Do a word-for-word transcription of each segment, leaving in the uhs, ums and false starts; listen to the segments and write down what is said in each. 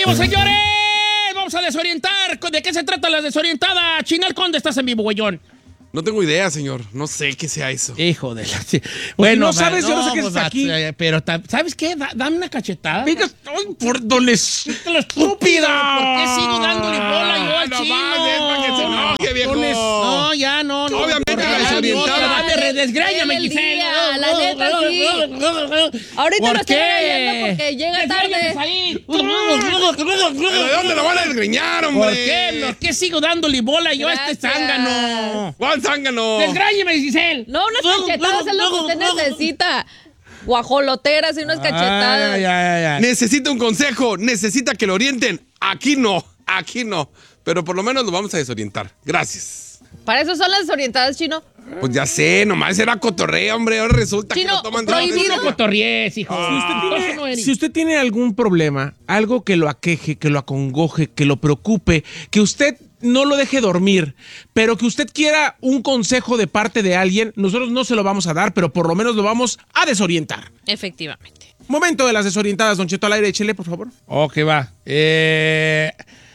vivo, señores! Vamos a desorientar. ¿De qué se trata la desorientada? Chinal Conde, estás en vivo, güeyón. No tengo idea, señor. No sé qué sea eso. Hijo de la... Sí. Bueno, no sabes, no, yo no sé qué pues, es aquí. Pero, ¿sabes qué? Da, dame una cachetada. Venga, ay, por donde estúpida. ¿Por qué sigo dándole bola yo al no chino? más, es para que se enoje, viejo. No, ya, no, no. Obviamente no, la desorientada. Dame, desgráñame, Giselle. La neta, sí. Ahorita lo estoy regañando porque llega tarde. Ahí. ¿Pero de dónde lo van a desgreñar, hombre? ¿Por qué? ¿Por qué sigo dándole bola yo a este zángano? ¿Cuál zángano? Desgráñeme, Giselle. No, unas cachetadas es lo que usted necesita. Guajoloteras y unas cachetadas. Ay, ay, ay. Necesita un consejo, necesita que lo orienten. Aquí no, aquí no. Pero por lo menos lo vamos a desorientar. Gracias. Para eso son las desorientadas, Chino. Pues ya sé, nomás era cotorreo, hombre. Ahora resulta Chino, que lo toman de prohibido. No cotorries, hijo. Si usted, Eso no tiene, eres. si usted tiene algún problema, algo que lo aqueje, que lo acongoje, que lo preocupe, que usted no lo deje dormir, pero que usted quiera un consejo de parte de alguien, nosotros no se lo vamos a dar, pero por lo menos lo vamos a desorientar. Efectivamente. Momento de las desorientadas, Don Cheto, al aire, échele, por favor. Ok, va. Eh,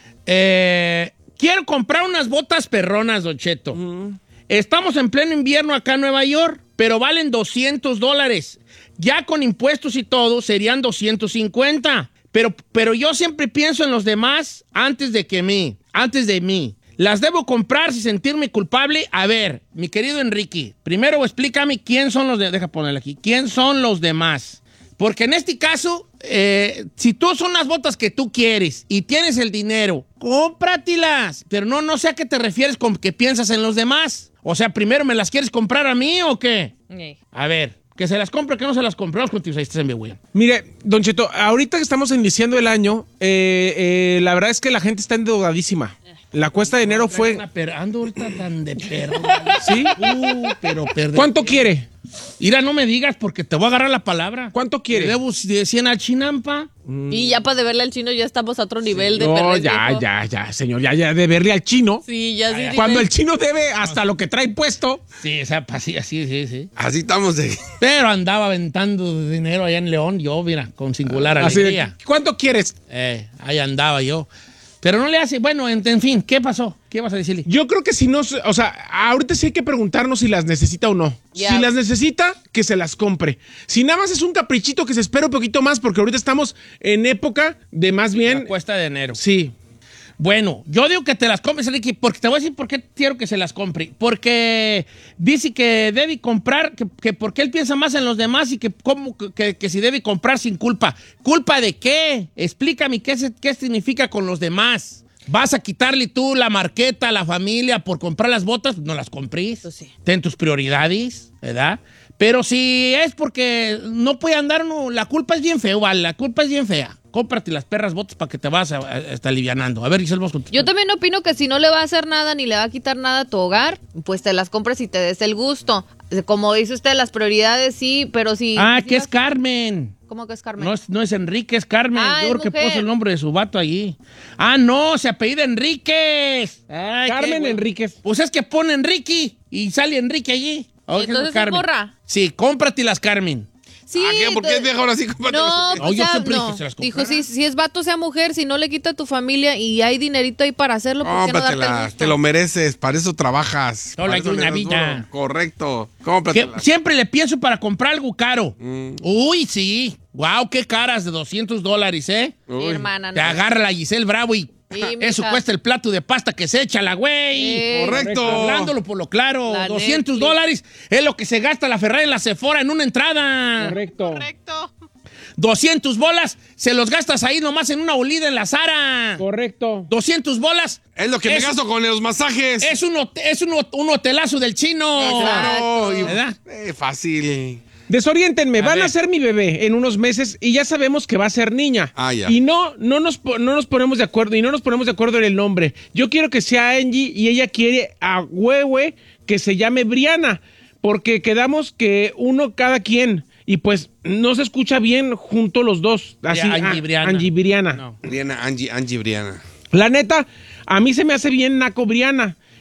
eh, quiero comprar unas botas perronas, Don Cheto. Uh-huh. Estamos en pleno invierno acá en Nueva York, pero valen doscientos dólares. Ya con impuestos y todo serían doscientos cincuenta. Pero, pero yo siempre pienso en los demás antes de que mí, antes de mí. ¿Las debo comprar sin sentirme culpable? A ver, mi querido Enrique, primero explícame quién son los de... Deja ponerle aquí. ¿Quién son los demás? Porque en este caso, eh, si tú son las botas que tú quieres y tienes el dinero, cómpratelas. Pero no, no sé a qué te refieres con que piensas en los demás. O sea, ¿primero me las quieres comprar a mí o qué? Sí. A ver, que se las compre, que no se las compramos contigo. Ahí estás en mi güey. Mire, Don Cheto, ahorita que estamos iniciando el año, eh, eh, la verdad es que la gente está endeudadísima. La cuesta de enero fue... Per ando ahorita tan de perro. ¿Sí? Uh, pero perde. ¿Cuánto quiere? Mira, no me digas porque te voy a agarrar la palabra. ¿Cuánto quiere? Le debo de cien al Chinampa. Mm. Y ya para deberle al Chino ya estamos a otro nivel sí. de No, perder, ya, viejo. ya, ya, señor, ya, ya, deberle al chino. Sí, ya sí. Cuando el chino debe hasta lo que trae puesto. Sí, o sea, así, así, sí, sí. Así estamos de... Pero andaba aventando dinero allá en León, yo, mira, con singular Así alegría. de, ¿cuánto quieres? Eh, ahí andaba yo. Pero no le hace, bueno, en, en fin, ¿qué pasó? ¿Qué vas a decirle? Yo creo que si no, o sea, ahorita sí hay que preguntarnos si las necesita o no. Yeah. Si las necesita, que se las compre. Si nada más es un caprichito, que se espere un poquito más, porque ahorita estamos en época de más bien... La cuesta de enero. Sí. Bueno, yo digo que te las compres, Enrique, porque te voy a decir por qué quiero que se las compre. Porque dice que debe comprar, que, que porque él piensa más en los demás y que, como, que, que si debe comprar sin culpa. ¿Culpa de qué? Explícame qué, se, qué significa con los demás. ¿Vas a quitarle tú la marqueta a la familia por comprar las botas? No las comprís. Pues sí. Ten tus prioridades, ¿verdad? Pero si es porque no puede andar, no, la culpa es bien fea, vale, la culpa es bien fea. Cómprate las perras botas para que te vas a, a, a estar alivianando. A ver, Giselle, vamos con tu... Yo también opino que si no le va a hacer nada ni le va a quitar nada a tu hogar, pues te las compras y te des el gusto. Como dice usted, las prioridades sí, pero si... Ah, si que vas... es Carmen. ¿Cómo que es Carmen? No es, no es Enrique, es Carmen. Ah, Yo creo que mujer. puso el nombre de su vato allí. Ah, no, se apellida Enríquez. Ay, Carmen qué, Enríquez. Pues es que pone Enrique y sale Enrique allí. ¿Y entonces es borra? Sí, cómprate las Carmen. Sí, ¿A qué? ¿Por qué es viejo ahora sí? No, No, pues yo ya, siempre dije no. que se las Dijo, comprara. sí, si es vato, sea mujer, si no le quita a tu familia y hay dinerito ahí para hacerlo, ¿por qué no darte el Cómpratelas, gusto? te lo mereces, para eso trabajas. Solo para hay eso una le das vida. duro. Correcto, Que cómpratelas. siempre le pienso para comprar algo caro. Mm. Uy, sí. Wow, qué caras de doscientos dólares, ¿eh? Sí, Uy. hermana. Te no. agarra la Giselle Bravo y Sí, eso mija. cuesta el plato de pasta que se echa la güey. Sí. Correcto. Hablándolo por lo claro, La doscientos Netflix. dólares es lo que se gasta la Ferrari en la Sephora en una entrada. Correcto. Correcto. doscientos bolas, se los gastas ahí nomás en una olida en la Zara. Correcto. doscientos bolas. Es lo que me Es- gasto con los masajes. Es un, hot- es un, hot- un hotelazo del chino. Claro, y- ¿Verdad? eh, fácil. Desoriéntenme, A van ver. a ser mi bebé en unos meses y ya sabemos que va a ser niña. Ah, ya. Y no, no nos, po- no nos ponemos de acuerdo y no nos ponemos de acuerdo en el nombre. Yo quiero que sea Angie y ella quiere a Huehue que se llame Briana, porque quedamos que uno cada quien y pues no se escucha bien junto los dos. Así, Ya, Angie ah, Briana. Angie Briana. No. Briana, Angie, Angie Briana. La neta, a mí se me hace bien naco Briana.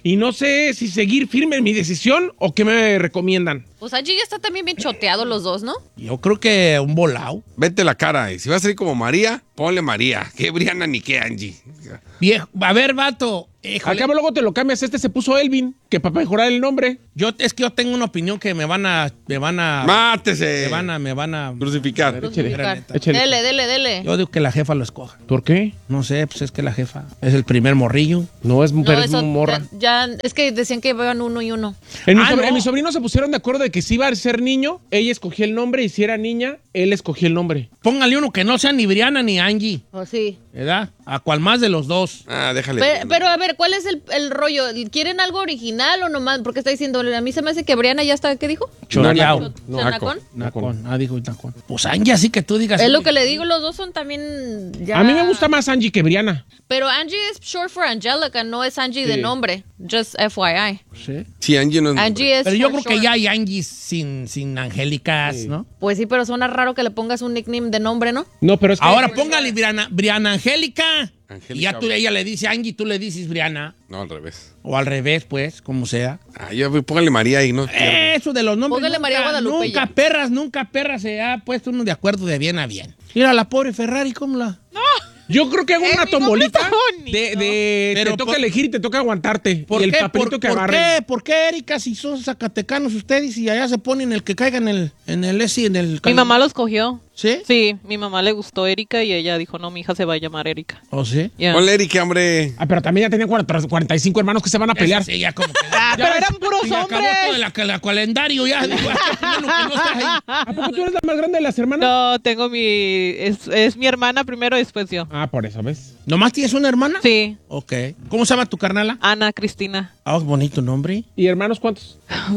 y no sé si seguir firme en mi decisión o qué me recomiendan. Pues allí ya está también bien choteado los dos, ¿no? Yo creo que un volado. Vete la cara. Y si vas a salir como María, ponle María. Qué Brianna ni qué Angie. Viejo, a ver, vato. Híjole. Acá luego te lo cambias. Este se puso Elvin, que para mejorar el nombre. Yo, es que yo tengo una opinión que me van a, me van a, Mátese. me van a, me van a Crucificar. Échale. Buscar. Échale. Dele, dele, dele. Yo digo que la jefa lo escoja. ¿Por qué? No sé, pues es que la jefa es el primer morrillo. No, es, No, pero es eso morra. ya, ya- es que decían que iban uno y uno. En mi, Ah, sobr- no. en mi sobrino se pusieron de acuerdo de que si iba a ser niño, ella escogía el nombre, y si era niña, él escogía el nombre. Póngale uno que no sea ni Brianna ni Angie, ¿O sí? ¿verdad? A cual más de los dos. Ah, déjale. Pero, pero a ver, ¿cuál es el, el rollo? ¿Quieren algo original o nomás? Porque está diciendo, a mí se me hace que Brianna ya está, ¿qué dijo? Choreado. No, ¿Chanacón? Nacón. Ah, dijo Nacón. Pues Angie, así que tú digas. Es lo que le digo, los dos son también ya... A mí me gusta más Angie que Brianna. Pero Angie es short for Angelica, no es Angie de Sí. nombre. Just F Y I. Sí. Sí, Angie no es. Angie es Pero yo for creo que short. ya hay Angie sin, sin angélicas, ¿no? Pues sí, pero suena raro que le pongas un nickname de nombre, ¿no? No, pero es que... Ahora póngale Brianna, Brianna Angélica. Angélica. Y ya tú, ella le dice Angie, tú le dices Brianna. No, al revés. O al revés, pues, como sea. Ah, yo póngale María y no. Eso de los nombres. Póngale nunca, María Guadalupe Nunca ya. perras, nunca perras se ha puesto uno de acuerdo de bien a bien. Mira la pobre Ferrari, ¿cómo la...? Yo creo que hago Eh, una mi nombre tombolita está bonito. de, de Pero te toca por- elegir y te toca aguantarte. ¿Por y el qué? papelito ¿Por, que por agarre. qué? ¿Por qué, Erika, si son zacatecanos ustedes y allá se ponen el que caiga en el, en el ese, en el... Mi mamá los cogió. ¿Sí? Sí, mi mamá le gustó Erika y ella dijo, no, mi hija se va a llamar Erika. ¿O sí? Ya. Ponle Erika, hombre. Ah, pero también ya tenía cuarenta, cuarenta y cinco hermanos que se van a pelear. Eso sí, ya como que... Ah, ya pero ves, eran puros y acabó hombres. todo el la, la calendario ya. Digo, bueno, que no estás ahí. ¿A poco tú eres la más grande de las hermanas? No, tengo mi... Es, es mi hermana primero, después yo. Ah, por eso, ¿ves? ¿Nomás tienes una hermana? Sí, Ok. ¿Cómo se llama tu carnala? Ana Cristina. Ah, bonito nombre. ¿Y hermanos cuántos?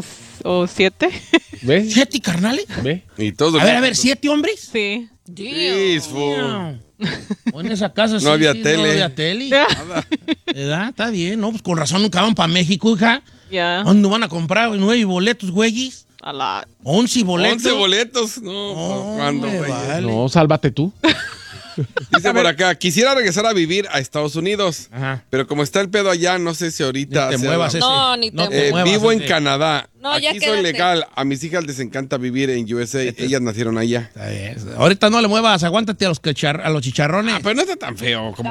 ¿O siete? ¿Ves? ¿Siete carnales? ¿Ve? Y todos. A ver, a ver, ¿siete hombres? Sí. Sí, fu- No. O en esa casa sí, había sí, tele. No había tele. ¿Verdad? Está bien, ¿no? Pues con razón nunca van para México, hija. Ya. ¿Dónde van a comprar nueve boletos, güeyes? A la... Once boletos. once boletos. No, No, ¿cuándo, me güey? vale. No, sálvate tú. Dice por acá, quisiera regresar a vivir a Estados Unidos. Ajá. Pero como está el pedo allá, no sé si ahorita. Ni te sea muevas la- ese. No, ni te Eh, muevas vivo en ese. Canadá. No, ya Aquí soy quédate. legal. A mis hijas les encanta vivir en U S A. Ellas nacieron allá. Está bien. Ahorita no le muevas, aguántate a los, quechar- a los chicharrones. Ah, pero no está tan feo como.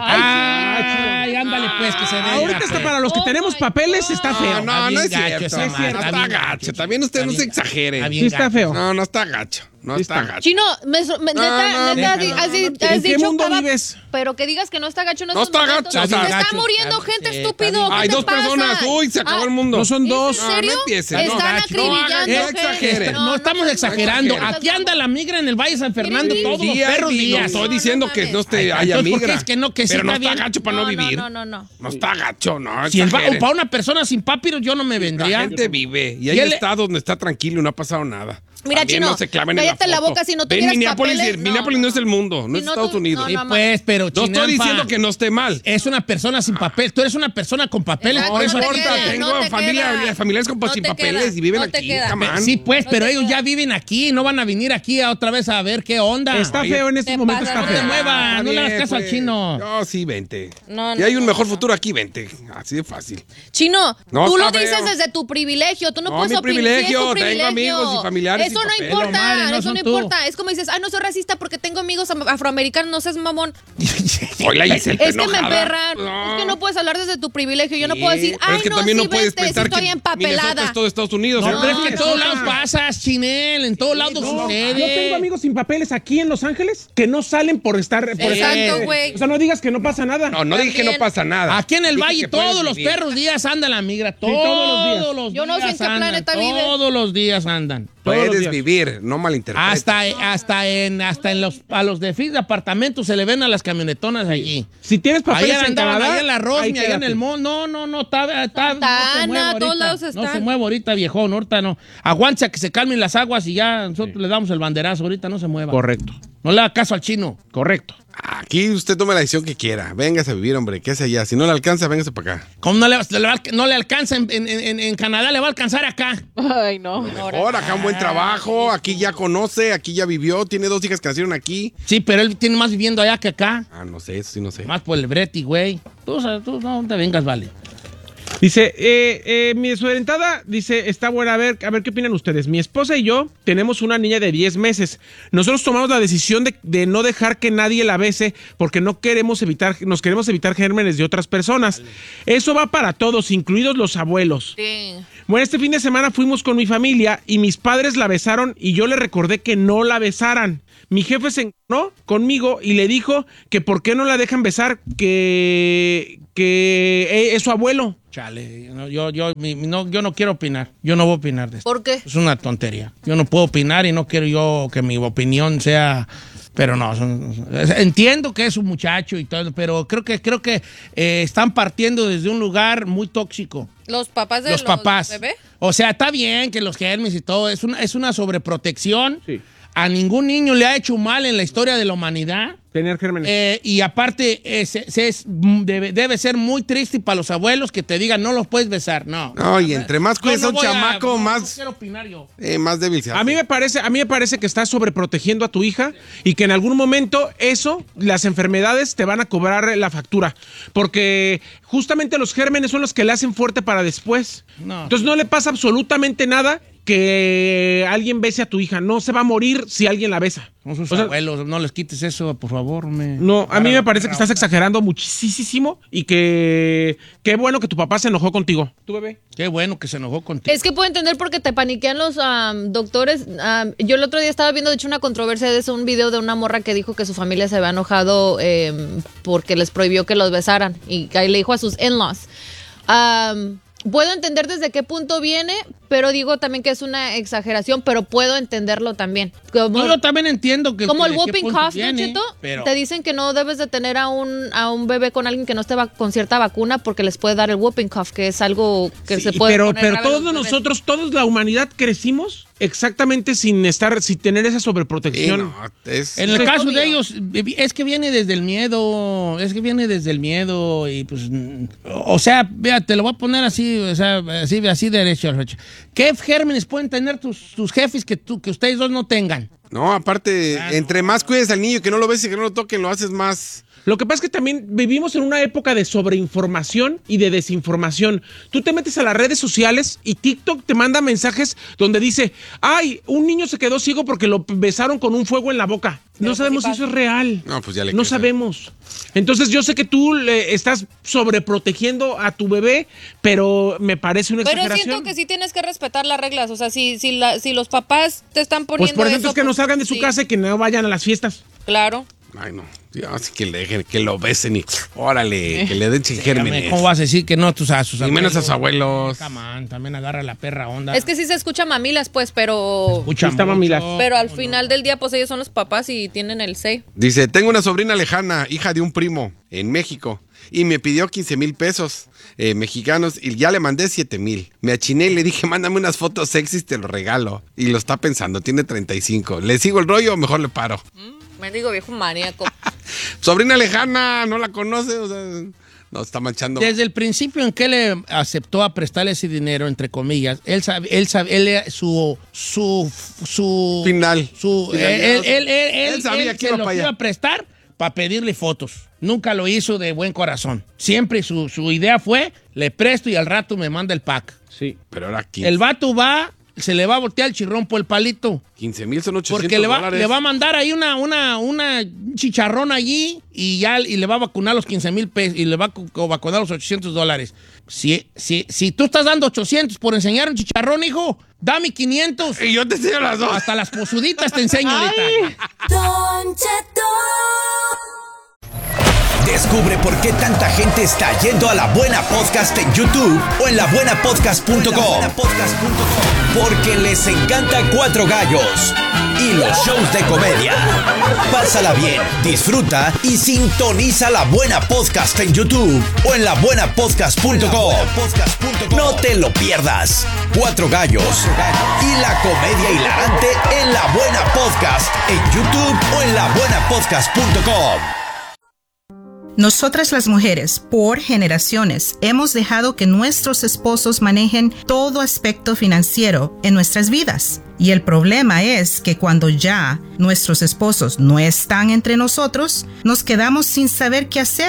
Ay, ándale pues, que se vea. Ahorita está para los que Oh tenemos my papeles, God. está No, feo. no, no bien es gacho cierto. esa No madre, está está bien gacho. gacho. También ustedes no Está se bien exageren. gacho. Sí está feo. No, no está gacho. No Sí está está. gacho. Chino, me, so- me- No, neta, no, neta, déjalo, has, no, di- no, has ¿en qué dicho mundo cada- vives? Pero que digas que no está gacho en No estos está momentos. gacho, Se está está gacho. muriendo Está- gente, sí, estúpido. está ¿Qué Hay te dos pasa? personas. Uy, se acabó Ah, el mundo. No son ¿es dos. en serio? Ah, no empiecen, no. Están Gacho. acribillando No gente. exageren. No, estamos seas exagerando. mamón. Aquí anda la migra en el Valle de San Fernando Miren, todos los Sí, hay perros vi- no días. estoy No, diciendo no que mames. no esté, Ay, haya entonces, ¿por qué migra. es que no, que sí pero no está está bien? gacho para no, No, vivir. no, no, no. No está gacho, no. Si el va- o exageren. para una persona sin papiros yo no me La vendría. gente vive y hay Y él- estados donde está tranquilo y no ha pasado nada. Mira, También Chino, no se claven en cállate la foto. boca si no Ven, tuvieras Minneapolis, papeles, no, Minneapolis no, no, es el mundo, no Si es no Estados tú- Unidos. no, Sí, no, pues, pero No estoy Chinampa, diciendo que no esté mal. es una persona sin papel. Tú eres una persona con papeles, Exacto, por No eso no te importa. queda, tengo no te familia, queda. familiares con No sin te papeles queda, y viven no te aquí. queda. come on. Sí, pues, No pero te ellos queda. ya viven aquí, no van a venir aquí a otra vez a ver qué onda. Está Oye, feo en estos te momentos, pasas está No te de feo. muevas, Está no le hagas bien, caso al pues. chino. No, sí, vente. No, y no, hay un no, mejor no. futuro aquí, vente. Así de fácil. Chino, No, tú lo está dices feo. desde tu privilegio. Tú no, No, puedes mi opinar. privilegio, Sí, es tu tengo privilegio. amigos y familiares Eso sin no papel. importa. Madre, no eso son no tú. importa. Es como dices, ay, no soy racista porque tengo amigos am- afroamericanos. No seas mamón. Hola, Giselle, Es que me enojada. emperran. Es que no puedes hablar desde tu privilegio. Yo no Sí, puedo decir, pero ay, es que no, también sí, no puedes vente, si pensar estoy que Minnesota empapelada. es todo Estados Unidos. No, ¿no? pero es que en no, todos no. lados pasas, Chinel, en todos lados No, sucede. yo tengo amigos sin papeles aquí en Los Ángeles que no salen por estar. Por Exacto, estar- güey. O sea, no digas que no pasa nada. No, no dije que no También. pasa nada. Aquí en el Dije valle que puedes todos los vivir. perros días anda la migra, todos, todos los días. los días. Yo no sé en qué andan, planeta vive. Todos los días andan. Todos los Puedes días. vivir, no malinterpretes. Hasta, hasta en hasta en los a los de de apartamentos se le ven a las camionetonas allí. Si tienes papeles Ayer en andaban Canadá, allá en la Rosmi, ahí allá en quédate. el mall. No, no, no, está, está Santana, no se mueve todos ahorita. lados No están. se mueve ahorita, viejón, ahorita no. Aguanta que se calmen las aguas y ya nosotros le damos el banderazo, ahorita no se mueva. Correcto, No le haga caso al chino. correcto. Aquí usted tome la decisión que quiera. Véngase a vivir, hombre. ¿Qué hace allá? Si no le alcanza, véngase para acá. ¿Cómo no le, le va- no le alcanza en, en- en- en Canadá? Le va a alcanzar acá. Ay, no. Mejor, acá un buen trabajo. Aquí ya conoce, aquí ya vivió. Tiene dos hijas que nacieron aquí. Sí, pero él tiene más viviendo allá que acá. Ah, no sé, eso sí no sé. Más por el breti, güey. Tú, sabes, tú no te vengas, vale. Dice, eh, eh, mi desorientada, dice, está buena, a ver, a ver qué opinan ustedes. Mi esposa y yo tenemos una niña de diez meses. Nosotros tomamos la decisión de, de no dejar que nadie la bese porque no queremos evitar, nos queremos evitar gérmenes de otras personas. Eso va para todos, incluidos los abuelos. Sí. Bueno, este fin de semana fuimos con mi familia y mis padres la besaron y yo le recordé que no la besaran. Mi jefe se enojó conmigo y le dijo que por qué no la dejan besar, que, que es su abuelo. Chale, no, yo, yo, mi- no, yo no quiero opinar. Yo no voy a opinar de esto. ¿Por qué? Es una tontería. Yo no puedo opinar y no quiero yo que mi opinión sea... Pero no, son- son- entiendo que es un muchacho y todo, pero creo que, creo que eh, están partiendo desde un lugar muy tóxico. Los papás de Los los, papás. bebés. O sea, está bien que los gérmenes y todo, es una, es una sobreprotección. Sí. A ningún niño le ha hecho mal en la historia de la humanidad. Tener gérmenes. Eh, y aparte, eh, se- se es- debe, debe ser muy triste para los abuelos que te digan, no los puedes besar. No. No, y entre más Yo cuida no un voy a- chamaco, no, más, No quiero opinar yo. eh, más débil se hace. A mí me parece, a mí me parece que estás sobreprotegiendo a tu hija y que en algún momento eso, las enfermedades te van a cobrar la factura, porque justamente los gérmenes son los que le hacen fuerte para después. No. Entonces no le pasa absolutamente nada que alguien bese a tu hija, no se va a morir si alguien la besa. Son sus O sea, abuelos, no les quites eso, por favor. Me... no, a mí me Agarra parece la que estás onda. exagerando muchísimo y que qué bueno que tu papá se enojó contigo. ¿Tu bebé? Qué bueno que se enojó contigo. Es que puedo entender porque te paniquean los am, doctores. Am, yo el otro día estaba viendo, de hecho, una controversia de eso, un video de una morra que dijo que su familia se había enojado em, porque les prohibió que los besaran. Y ahí le dijo a sus in-laws. Am, puedo entender desde qué punto viene, pero digo también que es una exageración, pero puedo entenderlo también. Como, No, yo también entiendo que... como que el de qué whooping punto cough, ¿no, viene, Cheto? pero- Te dicen que no debes de tener a un, a un bebé con alguien que no esté va- con cierta vacuna porque les puede dar el whooping cough, que es algo que Sí, se puede pero, poner pero grave a los todos bebés. nosotros, toda la humanidad crecimos exactamente sin estar, sin tener esa Sí, sobreprotección. no, es- En el Sí, caso obvio. de ellos, es que viene desde el miedo, es que viene desde el miedo y pues, mm, o sea, vea, te lo voy a poner así, o sea, así, así derecho. derecho. ¿Qué gérmenes pueden tener tus, tus jefes que, tú, que ustedes dos no tengan? No, aparte, Ah, entre no. más cuides al niño que no lo ves y que no lo toquen, lo haces más... Lo que pasa es que también vivimos en una época de sobreinformación y de desinformación. Tú te metes a las redes sociales y TikTok te manda mensajes donde dice, ay, un niño se quedó ciego porque lo besaron con un fuego en la boca. No Pero sabemos sí si eso es real. No, pues ya le No crece. sabemos. Entonces yo sé que tú le estás sobreprotegiendo a tu bebé, pero me parece una Pero exageración. siento que sí tienes que respetar las reglas. O sea, si, si, la, si los papás te están poniendo Pues por ejemplo eso, es que no pues, salgan de su sí, casa y que no vayan a las fiestas. Claro. Ay, no. Dios, así que le dejen, que lo besen y órale, que le den gérmenes. ¿Cómo vas a decir que no a tus a sus Y menos a sus abuelos. Come on, también agarra la perra onda. Es que sí se escucha mamilas, pues, pero... Escucha Sí está mucho. mamilas. Pero al final del día, pues ellos son los papás y tienen el say. Dice, tengo una sobrina lejana, hija de un primo, en México, y me pidió quince mil pesos eh, mexicanos y ya le mandé siete mil. Me achiné y le dije, mándame unas fotos sexys, te lo regalo. Y lo está pensando, tiene treinta y cinco. ¿Le sigo el rollo o mejor le paro? Me digo viejo maníaco. Sobrina lejana, no la conoce, o sea, no, está manchando. Desde el principio en que le aceptó a prestarle ese dinero, entre comillas, él sabe, él sabe, él, su, su, su... Final. Su, Final, él, él, no, él, él, él sabía él que se iba lo para allá. iba a prestar para pedirle fotos. Nunca lo hizo de buen corazón. Siempre su, su idea fue, le presto y al rato me manda el pack. Sí. Pero ahora quince El vato va, se le va a voltear el chirrón por el palito. mil son ochocientos Porque le va, dólares. le va a mandar ahí una, una, una un chicharrón allí y ya y le va a vacunar los quince mil pesos y le va a cu- vacunar los ochocientos dólares. Si, si, si tú estás dando ochocientos por enseñar un chicharrón, hijo, dame quinientos. Y yo te enseño las dos. Hasta las posuditas te enseño ahorita. Don Cheto. Descubre por qué tanta gente está yendo a La Buena Podcast en YouTube o en la buena podcast punto com. Porque les encanta Cuatro Gallos y los shows de comedia. Pásala bien, disfruta y sintoniza La Buena Podcast en YouTube o en la buena podcast punto com. No te lo pierdas. Cuatro Gallos y la comedia hilarante en La Buena Podcast en YouTube o en la buena podcast punto com. Nosotras las mujeres, por generaciones, hemos dejado que nuestros esposos manejen todo aspecto financiero en nuestras vidas. Y el problema es que cuando ya nuestros esposos no están entre nosotros, nos quedamos sin saber qué hacer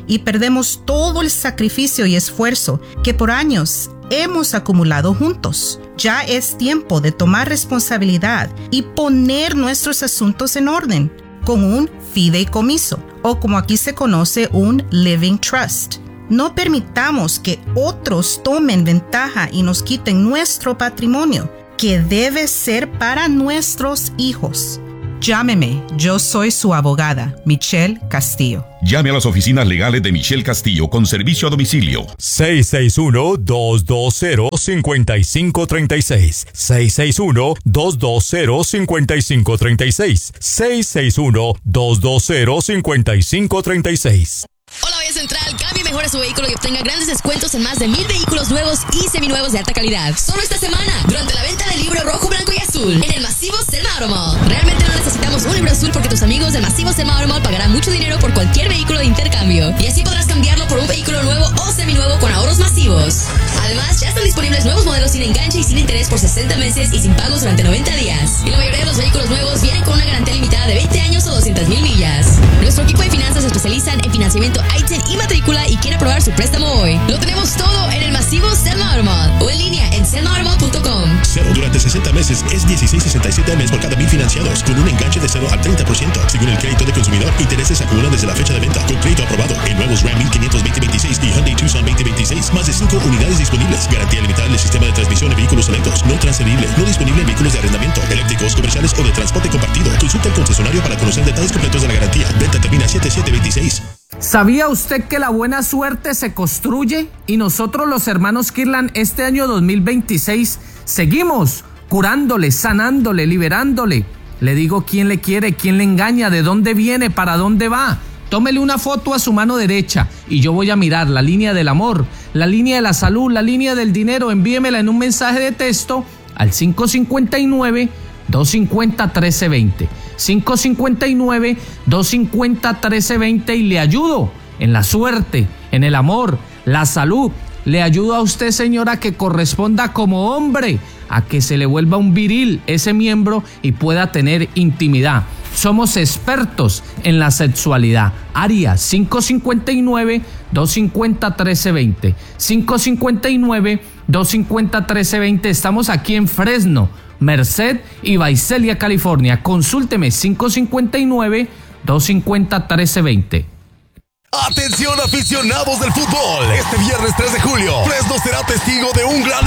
y perdemos todo el sacrificio y esfuerzo que por años hemos acumulado juntos. Ya es tiempo de tomar responsabilidad y poner nuestros asuntos en orden con un fideicomiso, o como aquí se conoce, un living trust. No permitamos que otros tomen ventaja y nos quiten nuestro patrimonio, que debe ser para nuestros hijos. Llámeme, yo soy su abogada, Michelle Castillo. Llame a las oficinas legales de Michelle Castillo con servicio a domicilio. seis seis uno, dos dos cero, cinco cinco tres seis. seis seis uno, dos dos cero, cinco cinco tres seis. seis seis uno, dos dos cero, cinco cinco tres seis. Hola, Vía Central. Cambie y mejore su vehículo y obtenga grandes descuentos en más de mil vehículos nuevos y seminuevos de alta calidad. Solo esta semana, durante la venta del libro rojo, blanco y azul en el masivo Selma Auto Mall. Realmente no necesitamos un libro azul porque tus amigos del masivo Selma Auto Mall pagarán mucho dinero por cualquier vehículo de intercambio. Y así podrás cambiarlo por un vehículo nuevo o seminuevo con ahorros masivos. Además, ya están disponibles nuevos modelos sin enganche y sin interés por sesenta meses y sin pagos durante noventa días. Y la mayoría de los vehículos nuevos vienen con una garantía limitada de veinte años o doscientas mil millas. Nuestro equipo de finanzas se especializan en financiamiento I T I N y matrícula y quiere aprobar su préstamo hoy. Lo tenemos todo en el masivo Selma Auto Mall o en línea en selma auto mall punto com. Cero durante sesenta meses es dieciséis sesenta y siete al mes por cada mil financiados, con un enganche de cero al treinta por ciento. Según el crédito de consumidor, intereses se acumulan desde la fecha de venta. Con crédito aprobado en nuevos Ram mil quinientos veinte veintiséis y Hyundai Tucson veinte veintiséis. Más de cinco unidades disponibles. Garantía limitada del sistema de transmisión de vehículos selectos. No transferible. No disponible en vehículos de arrendamiento, eléctricos, comerciales o de transporte compartido. Consulta al concesionario para conocer detalles completos de la garantía. Venta termina siete siete veintiséis. ¿Sabía usted que la buena suerte se construye? Y nosotros los hermanos Kirlan este año dos mil veintiséis seguimos curándole, sanándole, liberándole. Le digo quién le quiere, quién le engaña, de dónde viene, para dónde va. Tómele una foto a su mano derecha y yo voy a mirar la línea del amor, la línea de la salud, la línea del dinero. Envíemela en un mensaje de texto al cinco cinco nueve, dos cinco cero, uno tres dos cero. cinco cinco nueve, dos cinco cero, uno tres dos cero y le ayudo en la suerte, en el amor, la salud. Le ayudo a usted, señora, que corresponda como hombre, a que se le vuelva un viril ese miembro y pueda tener intimidad. Somos expertos en la sexualidad. Área cinco cinco nueve, dos cinco cero, uno tres dos cero. cinco cinco nueve, dos cinco cero, uno tres dos cero. Estamos aquí en Fresno, Merced y Visalia, California. Consúlteme cinco cinco nueve, dos cinco cero, uno tres dos cero. Atención, aficionados del fútbol. Este viernes tres de julio, Fresno será testigo de un gran